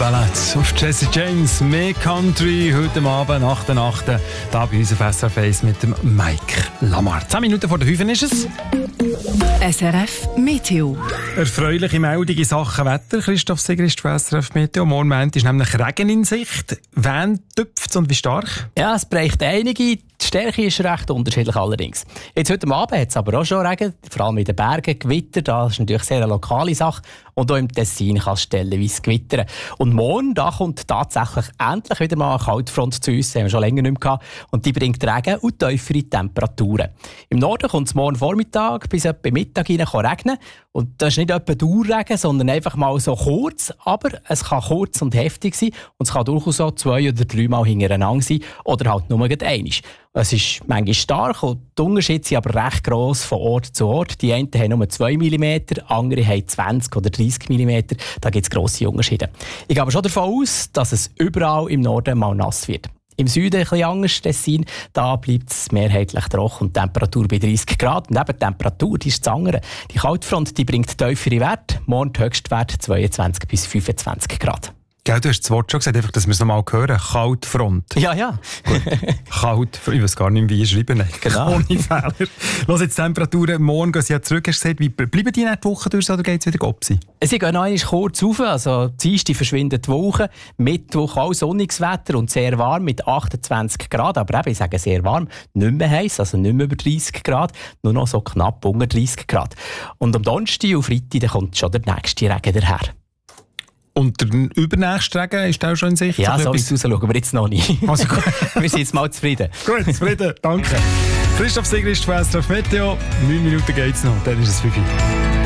Ballad auf Jesse James, mehr Country, heute Abend nach der Nacht, da bei uns auf SRF 1 mit dem Mike Lamar. 10 Minuten vor der 5 ist es. SRF Meteo. Erfreuliche Meldung in Sachen Wetter. Christoph Sigrist von SRF Meteo. Morgen Montag ist nämlich Regen in Sicht. Wann tüpft es und wie stark? Ja, es bräuchte einige. Die Stärke ist recht unterschiedlich allerdings. Jetzt heute Abend hat es aber auch schon Regen, vor allem in den Bergen, Gewitter. Das ist natürlich sehr eine lokale Sache. Und auch im Tessin kann es stellenweise gewittern. Und morgen, da kommt tatsächlich endlich wieder mal eine Kaltfront zu uns. Das haben wir schon länger nicht mehr gehabt. Und die bringt Regen und tiefere Temperaturen. Im Norden kommt es morgen Vormittag bis etwa Mittag rein regnen. Und das ist nicht etwa Dauerregen, sondern einfach mal so kurz. Aber es kann kurz und heftig sein. Und es kann durchaus auch 2 oder 3 Mal hintereinander sein. Oder halt nur einmal. Es ist manchmal stark und die Unterschiede sind aber recht gross von Ort zu Ort. Die einen haben nur 2 mm, andere haben 20 oder 30 mm. Da gibt es grosse Unterschiede. Ich gehe aber schon davon aus, dass es überall im Norden mal nass wird. Im Süden ein bisschen anders, Tessin, da bleibt es mehrheitlich trocken und die Temperatur bei 30 Grad. Und eben die Temperatur, die ist das andere. Die Kaltfront, die bringt tiefere Werte. Morgen der Höchstwert 22 bis 25 Grad. Gell, du hast das Wort schon gesagt, einfach, dass wir es noch mal hören. Kaltfront. Ja. Kalt, ich weiß gar nicht, wie ich schreiben. Genau. Ohne Fehler. Los, jetzt die Temperaturen. Morgen gehen sie ja zurück. Hast du gesagt, wie bleiben die nicht die Woche durch oder geht es wieder gopsi? Sie gehen noch einmal kurz rauf. Also, Dienstag verschwindet die Woche. Mittwoch auch sonniges Wetter und sehr warm mit 28 Grad. Aber eben, ich sage sehr warm, nicht mehr heiß, also nicht mehr über 30 Grad. Nur noch so knapp unter 30 Grad. Und am Donnerstag und Freitag dann kommt schon der nächste Regen daher. Und der übernächste Regen ist auch schon in Sicht? Ja, so wie es ausschaut, aber jetzt noch nicht. Also, wir sind jetzt mal zufrieden. Gut, zufrieden, danke. Christoph Sigrist von SRF Meteo. 9 Minuten geht's noch, dann ist es 5 Uhr.